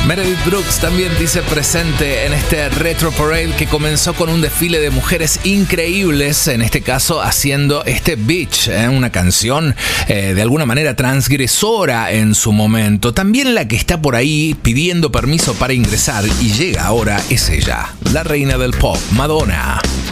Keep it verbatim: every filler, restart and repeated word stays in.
Meredith Brooks también dice presente en este Retro Parade que comenzó con un desfile de mujeres increíbles, en este caso haciendo este Bitch, ¿eh? Una canción eh, de alguna manera transgresora en su momento. También la que está por ahí pidiendo permiso para ingresar y llega ahora es ella, la reina del pop, Madonna.